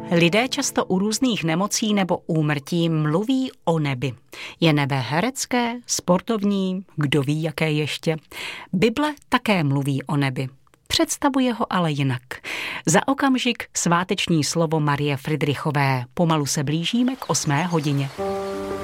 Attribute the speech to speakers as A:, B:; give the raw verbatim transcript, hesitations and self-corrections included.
A: Lidé často u různých nemocí nebo úmrtí mluví o nebi. Je nebe herecké, sportovní, kdo ví, jaké ještě. Bible také mluví o nebi. Představuje ho ale jinak. Za okamžik sváteční slovo Marie Fridrichové. Pomalu se blížíme k osmé hodině.